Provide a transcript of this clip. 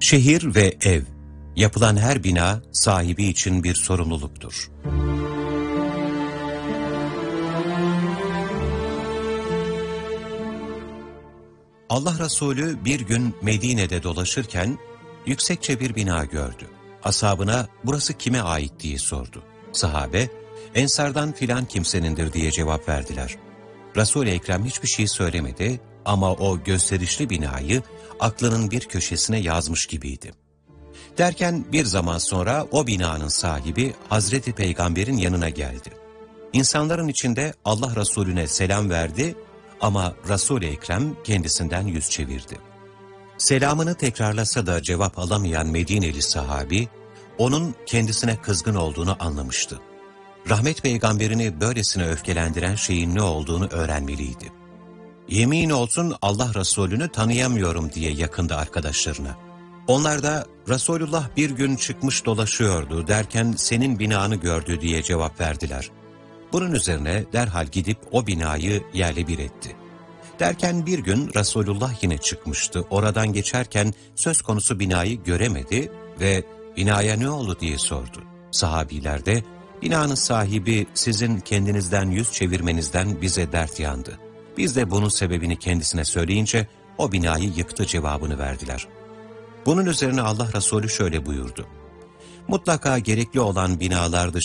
Şehir ve ev, yapılan her bina sahibi için bir sorumluluktur. Allah Resulü bir gün Medine'de dolaşırken yüksekçe bir bina gördü. Ashabına burası kime ait diye sordu. Sahabe, Ensardan filan kimsenindir diye cevap verdiler. Resul-i Ekrem hiçbir şey söylemedi ama o gösterişli binayı aklının bir köşesine yazmış gibiydi. Derken bir zaman sonra o binanın sahibi Hazreti Peygamber'in yanına geldi. İnsanların içinde Allah Resulüne selam verdi ama Resul-i Ekrem kendisinden yüz çevirdi. Selamını tekrarlasa da cevap alamayan Medineli sahabi, onun kendisine kızgın olduğunu anlamıştı. Rahmet Peygamberini böylesine öfkelendiren şeyin ne olduğunu öğrenmeliydi. Yemin olsun Allah Resulünü tanıyamıyorum diye yakındı arkadaşlarına. Onlar da Resulullah bir gün çıkmış dolaşıyordu derken senin binanı gördü diye cevap verdiler. Bunun üzerine derhal gidip o binayı yerle bir etti. Derken bir gün Resulullah yine çıkmıştı. Oradan geçerken söz konusu binayı göremedi ve binaya ne oldu diye sordu. Sahabiler de binanın sahibi sizin kendinizden yüz çevirmenizden bize dert yandı. Biz de bunun sebebini kendisine söyleyince o binayı yıktı cevabını verdiler. Bunun üzerine Allah Resulü şöyle buyurdu. Mutlaka gerekli olan binalar dışında